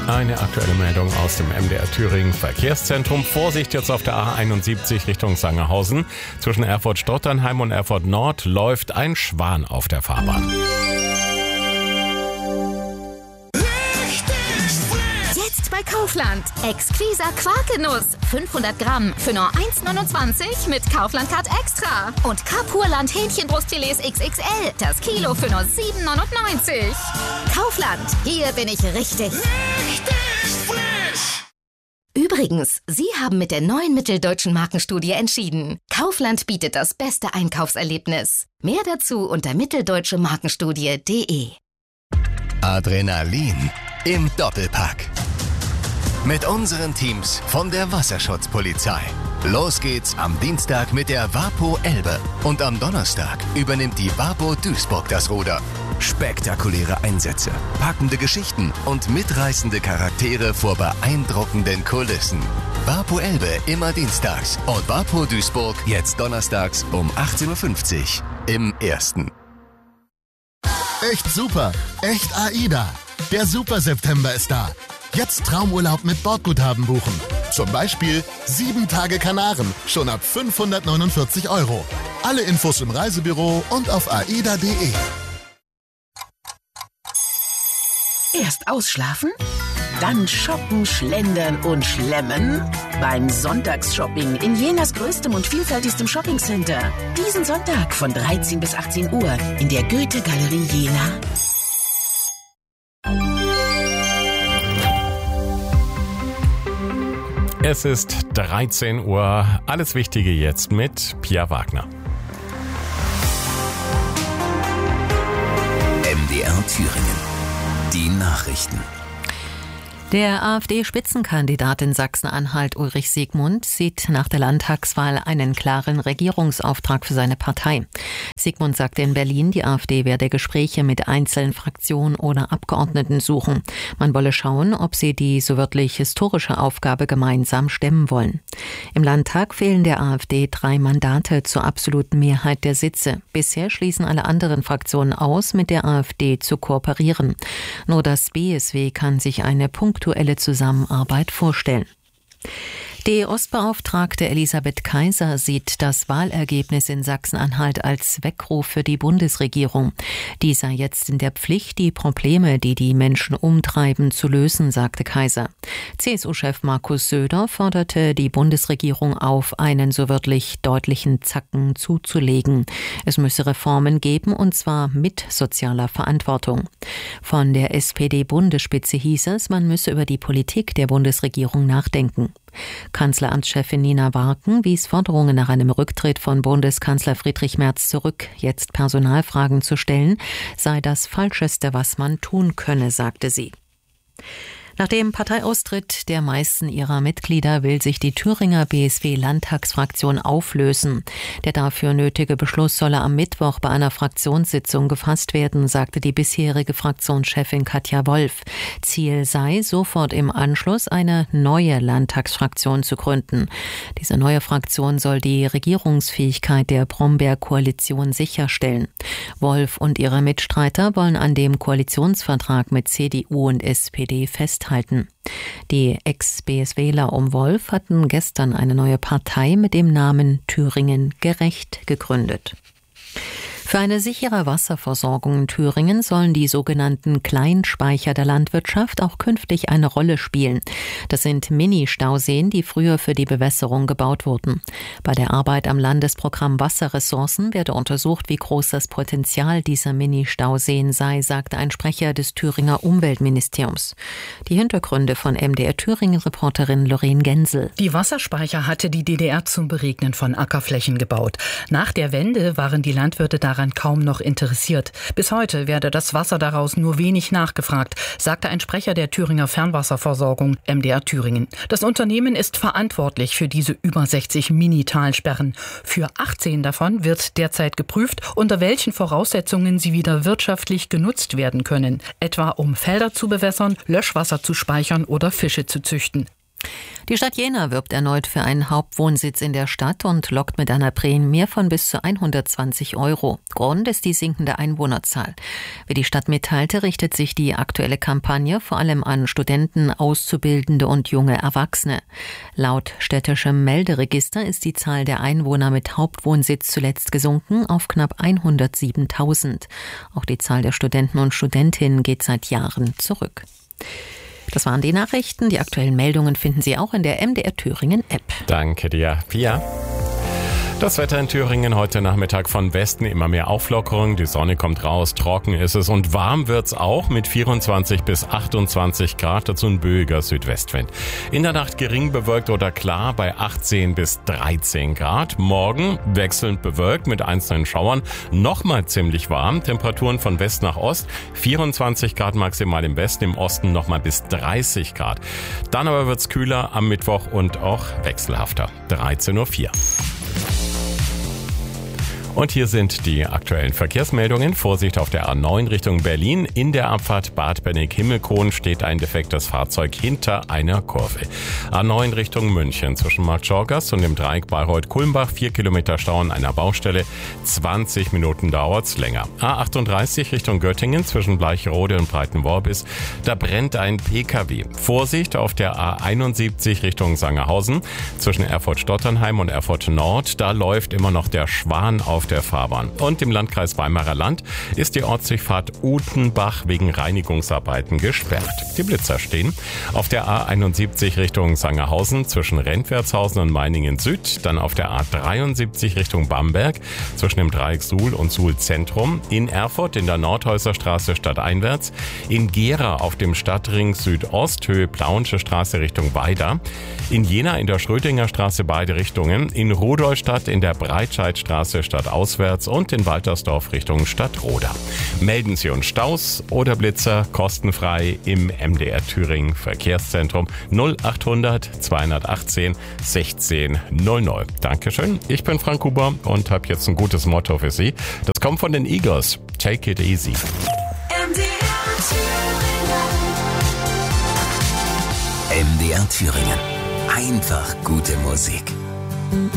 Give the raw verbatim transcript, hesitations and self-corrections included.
Eine aktuelle Meldung aus dem M D R Thüringen Verkehrszentrum. Vorsicht jetzt auf der A einundsiebzig Richtung Sangerhausen. Zwischen Erfurt-Stotternheim und Erfurt Nord läuft ein Schwan auf der Fahrbahn. Jetzt bei Kaufland. Exquisa Quarkenuss. fünfhundert Gramm für nur eins Komma neunundzwanzig mit Kaufland Card Extra. Und Carpurland Hähnchenbrustfilets X X L. Das Kilo für nur sieben Komma neunundneunzig. Kaufland. Hier bin ich richtig. Richtig frisch. Übrigens, Sie haben mit der neuen Mitteldeutschen Markenstudie entschieden. Kaufland bietet das beste Einkaufserlebnis. Mehr dazu unter mitteldeutsche markenstudie punkt de. Adrenalin im Doppelpack. Mit unseren Teams von der Wasserschutzpolizei. Los geht's am Dienstag mit der Vapo Elbe. Und am Donnerstag übernimmt die Vapo Duisburg das Ruder. Spektakuläre Einsätze, packende Geschichten und mitreißende Charaktere vor beeindruckenden Kulissen. Vapo Elbe immer dienstags und Vapo Duisburg jetzt donnerstags um achtzehn Uhr fünfzig im Ersten. Echt super, echt AIDA. Der Super September ist da. Jetzt Traumurlaub mit Bordguthaben buchen. Zum Beispiel sieben Tage Kanaren, schon ab fünfhundertneunundvierzig Euro. Alle Infos im Reisebüro und auf aida punkt de. Erst ausschlafen, dann shoppen, schlendern und schlemmen. Beim Sonntagsshopping in Jenas größtem und vielfältigstem Shoppingcenter. Diesen Sonntag von dreizehn bis achtzehn Uhr in der Goethe-Galerie Jena. Es ist dreizehn Uhr. Alles Wichtige jetzt mit Pia Wagner. M D R Thüringen. Die Nachrichten. Der AfD-Spitzenkandidat in Sachsen-Anhalt Ulrich Siegmund sieht nach der Landtagswahl einen klaren Regierungsauftrag für seine Partei. Siegmund sagte in Berlin, die AfD werde Gespräche mit einzelnen Fraktionen oder Abgeordneten suchen. Man wolle schauen, ob sie die so wörtlich historische Aufgabe gemeinsam stemmen wollen. Im Landtag fehlen der AfD drei Mandate zur absoluten Mehrheit der Sitze. Bisher schließen alle anderen Fraktionen aus, mit der AfD zu kooperieren. Nur das B S W kann sich eine punktuelle Zusammenarbeit vorstellen. Die Ostbeauftragte Elisabeth Kaiser sieht das Wahlergebnis in Sachsen-Anhalt als Weckruf für die Bundesregierung. Die sei jetzt in der Pflicht, die Probleme, die die Menschen umtreiben, zu lösen, sagte Kaiser. C S U-Chef Markus Söder forderte die Bundesregierung auf, einen so wörtlich deutlichen Zacken zuzulegen. Es müsse Reformen geben, und zwar mit sozialer Verantwortung. Von der S P D-Bundesspitze hieß es, man müsse über die Politik der Bundesregierung nachdenken. Kanzleramtschefin Nina Warken wies Forderungen nach einem Rücktritt von Bundeskanzler Friedrich Merz zurück. Jetzt Personalfragen zu stellen, sei das Falscheste, was man tun könne, sagte sie. Nach dem Parteiaustritt der meisten ihrer Mitglieder will sich die Thüringer B S W-Landtagsfraktion auflösen. Der dafür nötige Beschluss solle am Mittwoch bei einer Fraktionssitzung gefasst werden, sagte die bisherige Fraktionschefin Katja Wolf. Ziel sei, sofort im Anschluss eine neue Landtagsfraktion zu gründen. Diese neue Fraktion soll die Regierungsfähigkeit der Bromberg-Koalition sicherstellen. Wolf und ihre Mitstreiter wollen an dem Koalitionsvertrag mit C D U und S P D festhalten. Die Ex-BSWler um Wolf hatten gestern eine neue Partei mit dem Namen Thüringen gerecht gegründet. Für eine sichere Wasserversorgung in Thüringen sollen die sogenannten Kleinspeicher der Landwirtschaft auch künftig eine Rolle spielen. Das sind Mini-Stauseen, die früher für die Bewässerung gebaut wurden. Bei der Arbeit am Landesprogramm Wasserressourcen werde untersucht, wie groß das Potenzial dieser Mini-Stauseen sei, sagte ein Sprecher des Thüringer Umweltministeriums. Die Hintergründe von M D R Thüringen-Reporterin Lorraine Gensel. Die Wasserspeicher hatte die D D R zum Beregnen von Ackerflächen gebaut. Nach der Wende waren die Landwirte daran kaum noch interessiert. Bis heute werde das Wasser daraus nur wenig nachgefragt, sagte ein Sprecher der Thüringer Fernwasserversorgung M D R Thüringen. Das Unternehmen ist verantwortlich für diese über sechzig Mini-Talsperren. Für achtzehn davon wird derzeit geprüft, unter welchen Voraussetzungen sie wieder wirtschaftlich genutzt werden können, etwa um Felder zu bewässern, Löschwasser zu speichern oder Fische zu züchten. Die Stadt Jena wirbt erneut für einen Hauptwohnsitz in der Stadt und lockt mit einer Prämie von bis zu hundertzwanzig Euro. Grund ist die sinkende Einwohnerzahl. Wie die Stadt mitteilte, richtet sich die aktuelle Kampagne vor allem an Studenten, Auszubildende und junge Erwachsene. Laut städtischem Melderegister ist die Zahl der Einwohner mit Hauptwohnsitz zuletzt gesunken auf knapp hundertsiebentausend. Auch die Zahl der Studenten und Studentinnen geht seit Jahren zurück. Das waren die Nachrichten. Die aktuellen Meldungen finden Sie auch in der M D R Thüringen App. Danke dir, Pia. Das Wetter in Thüringen heute Nachmittag von Westen immer mehr Auflockerung. Die Sonne kommt raus, trocken ist es und warm wird's auch mit vierundzwanzig bis achtundzwanzig Grad, dazu ein böiger Südwestwind. In der Nacht gering bewölkt oder klar bei achtzehn bis dreizehn Grad. Morgen wechselnd bewölkt mit einzelnen Schauern, nochmal ziemlich warm. Temperaturen von West nach Ost, vierundzwanzig Grad maximal im Westen, im Osten nochmal bis dreißig Grad. Dann aber wird's kühler am Mittwoch und auch wechselhafter. dreizehn Uhr vier. Und hier sind die aktuellen Verkehrsmeldungen. Vorsicht auf der A neun Richtung Berlin. In der Abfahrt Bad Bennig-Himmelkron steht ein defektes Fahrzeug hinter einer Kurve. A neun Richtung München zwischen Markt Schorgast und dem Dreieck Bayreuth-Kulmbach. Vier Kilometer Stau an einer Baustelle. zwanzig Minuten dauert's länger. A achtunddreißig Richtung Göttingen zwischen Bleicherode und Breitenworbis. Da brennt ein P K W. Vorsicht auf der A einundsiebzig Richtung Sangerhausen zwischen Erfurt-Stotternheim und Erfurt Nord. Da läuft immer noch der Schwan auf der Fahrbahn. Und im Landkreis Weimarer Land ist die Ortsdurchfahrt Utenbach wegen Reinigungsarbeiten gesperrt. Die Blitzer stehen auf der A einundsiebzig Richtung Sangerhausen zwischen Rentwertshausen und Meiningen Süd, dann auf der A dreiundsiebzig Richtung Bamberg zwischen dem Dreieck Suhl und Suhl Zentrum, in Erfurt in der Nordhäuserstraße stadteinwärts, in Gera auf dem Stadtring Südost Höhe Plauensche Straße Richtung Weida, in Jena in der Schrödinger Straße beide Richtungen, in Rudolstadt in der Breitscheidstraße stadtauswärts und in Waltersdorf Richtung Stadtroda. Melden Sie uns Staus oder Blitzer kostenfrei im M D R Thüringen Verkehrszentrum null achthundert zweihundertachtzehn sechzehn null null. Dankeschön, ich bin Frank Huber und habe jetzt ein gutes Motto für Sie. Das kommt von den Eagles. Take it easy. M D R Thüringen. M D R Thüringen. Einfach gute Musik.